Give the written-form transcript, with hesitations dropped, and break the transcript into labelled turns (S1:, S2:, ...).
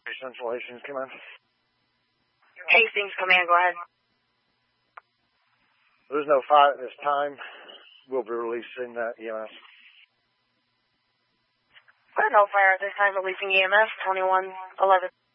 S1: Central Hastings Command.
S2: Hastings Command, go ahead.
S1: There's no fire at this time. We'll be releasing EMS.
S2: No fire at this time, releasing EMS 2111.